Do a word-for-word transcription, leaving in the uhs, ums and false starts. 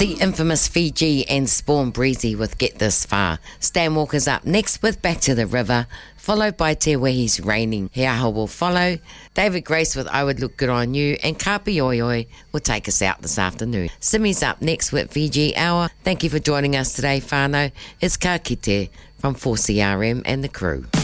The infamous Fiji and Spawn Breezy with Get This Far. Stan Walker's up next with Back to the River, followed by Te Wehi's Raining. Hiaho will follow. David Grace with I Would Look Good on You, and Kapi Oi Oi will take us out this afternoon. Simi's up next with Fiji Hour. Thank you for joining us today, whānau. It's Ka Kite from four C R M and the crew.